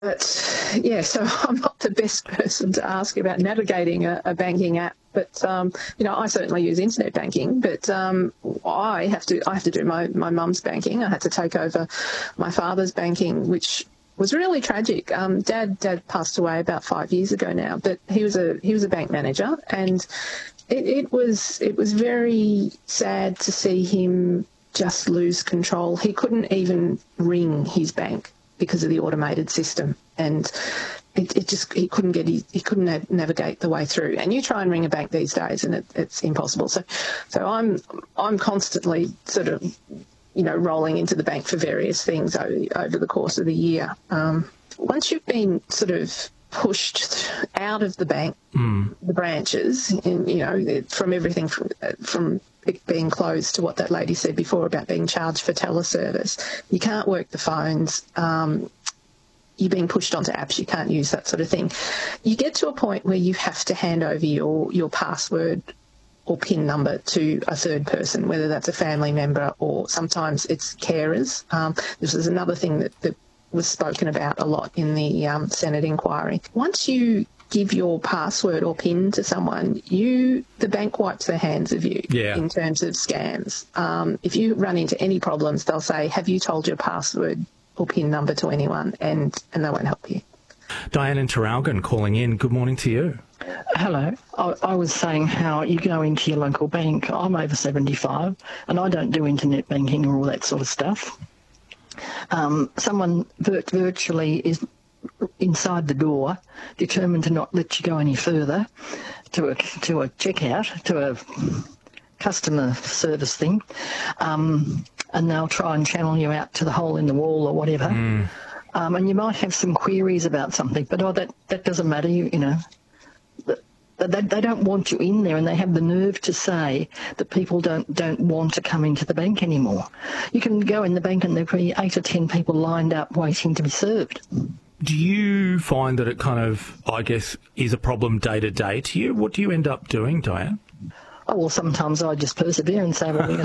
But, yeah, so I'm not the best person to ask about navigating a banking app. But, I certainly use internet banking, but I have to do my mum's banking. I had to take over my father's banking, which was really tragic. Dad passed away about 5 years ago now, but he was a bank manager, and it was very sad to see him just lose control. He couldn't even ring his bank because of the automated system, and he couldn't navigate the way through. And you try and ring a bank these days, and it's impossible. So I'm constantly sort of rolling into the bank for various things over the course of the year. Once you've been sort of pushed out of the bank, the branches, and, from everything from it being closed to what that lady said before about being charged for teleservice, you can't work the phones, you're being pushed onto apps, you can't use that sort of thing. You get to a point where you have to hand over your password or PIN number to a third person, whether that's a family member or sometimes it's carers. This is another thing that was spoken about a lot in the Senate inquiry. Once you give your password or PIN to someone, the bank wipes their hands of you in terms of scams. If you run into any problems, they'll say, have you told your password or PIN number to anyone? And they won't help you. Diane in Traralgon calling in. Good morning to you. Hello. I was saying how you go into your local bank. I'm over 75 and I don't do internet banking or all that sort of stuff. Someone virtually is inside the door, determined to not let you go any further to a checkout, to a customer service thing, and they'll try and channel you out to the hole in the wall or whatever. And you might have some queries about something, but that doesn't matter. They don't want you in there, and they have the nerve to say that people don't want to come into the bank anymore. You can go in the bank and there'll be 8 or 10 people lined up waiting to be served. Do you find that it kind of, I guess, is a problem day to day to you? What do you end up doing, Diane? Oh, well, sometimes I just persevere and say, well,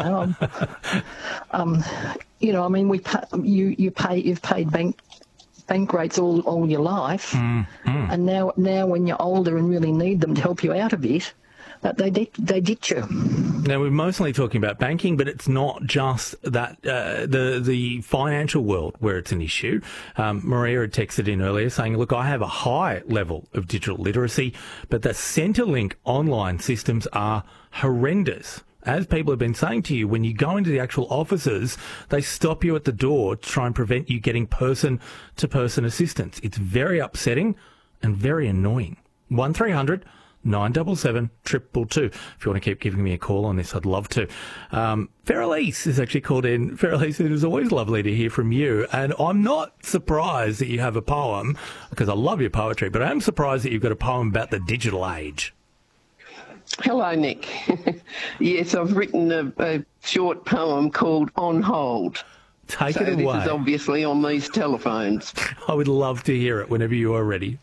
you've paid bank rates all your life, and now when you're older and really need them to help you out a bit, they ditch you. Now, we're mostly talking about banking, but it's not just that the financial world where it's an issue. Maria had texted in earlier saying, look, I have a high level of digital literacy, but the Centrelink online systems are horrendous. As people have been saying to you, when you go into the actual offices, they stop you at the door to try and prevent you getting person-to-person assistance. It's very upsetting and very annoying. 1300 977 222. If you want to keep giving me a call on this, I'd love to. Feralise is actually called in. Feralise, it is always lovely to hear from you. And I'm not surprised that you have a poem, because I love your poetry, but I am surprised that you've got a poem about the digital age. Hello, Nick. Yes, I've written a short poem called On Hold. Take it away. This is obviously on these telephones. I would love to hear it whenever you are ready.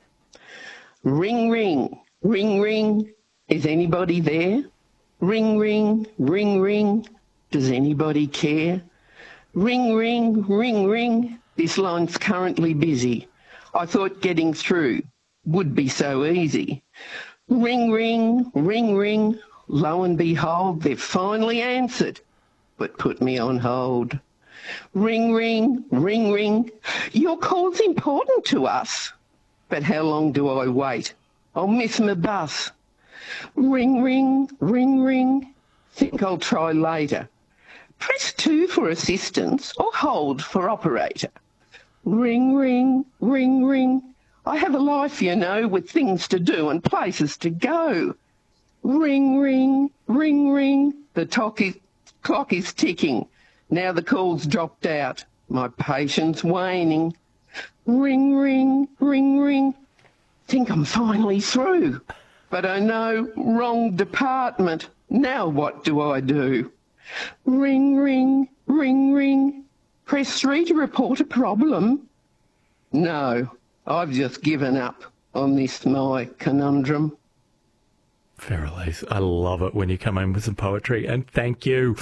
Ring, ring, ring, ring. Is anybody there? Ring, ring, ring, ring. Does anybody care? Ring, ring, ring, ring. This line's currently busy. I thought getting through would be so easy. Ring, ring, ring, ring. Lo and behold, they've finally answered, but put me on hold. Ring, ring, ring, ring. Your call's important to us. But how long do I wait? I'll miss my bus. Ring, ring, ring, ring. Think I'll try later. Press 2 for assistance or hold for operator. Ring, ring, ring, ring. I have a life, with things to do and places to go. Ring, ring, ring, ring. The clock is ticking. Now the call's dropped out. My patience waning. Ring, ring, ring, ring. Think I'm finally through. But I know, wrong department. Now what do I do? Ring, ring, ring, ring. Press 3 to report a problem. No, I've just given up on this my conundrum. Feralise, I love it when you come in with some poetry, and thank you.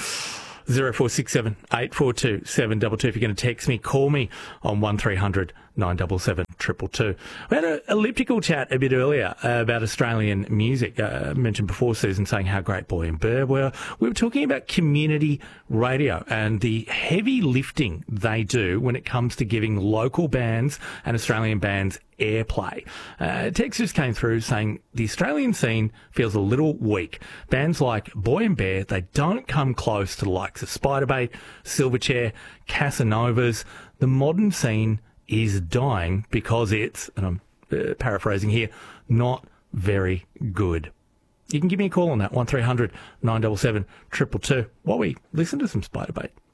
0467 842 722. If you're going to text me, call me on 1300 977 222. We had an elliptical chat a bit earlier about Australian music. I mentioned before Susan saying how great Boy and Bear were. We were talking about community radio and the heavy lifting they do when it comes to giving local bands and Australian bands airplay. Text just came through saying the Australian scene feels a little weak. Bands like Boy and Bear, they don't come close to the likes of Spiderbait, Silverchair, Casanovas. The modern scene is dying because it's, and I'm paraphrasing here, not very good. You can give me a call on that, 1300 977 222, while we listen to some Spiderbait.